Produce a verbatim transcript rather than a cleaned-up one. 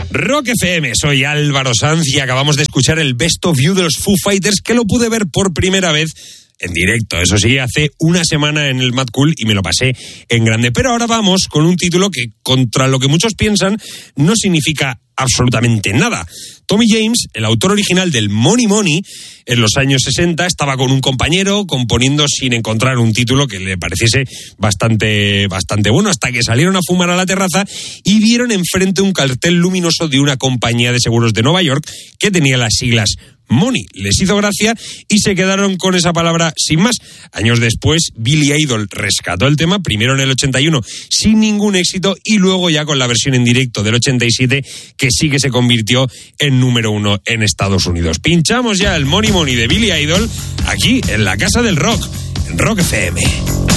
Rock F M, soy Álvaro Sanz y acabamos de escuchar el Best of You de los Foo Fighters, que lo pude ver por primera vez en directo, eso sí, hace una semana en el Mad Cool y me lo pasé en grande. Pero ahora vamos con un título que, contra lo que muchos piensan, no significa absolutamente nada. Tommy James, el autor original del Money Money, en los años sesenta, estaba con un compañero componiendo sin encontrar un título que le pareciese bastante, bastante bueno, hasta que salieron a fumar a la terraza y vieron enfrente un cartel luminoso de una compañía de seguros de Nueva York que tenía las siglas Money. Les hizo gracia y se quedaron con esa palabra sin más. Años después, Billy Idol rescató el tema, primero en el ochenta y uno sin ningún éxito y luego ya con la versión en directo del ochenta y siete, que sí que se convirtió en número uno en Estados Unidos. Pinchamos ya el Money Money de Billy Idol aquí en la Casa del Rock, en Rock F M.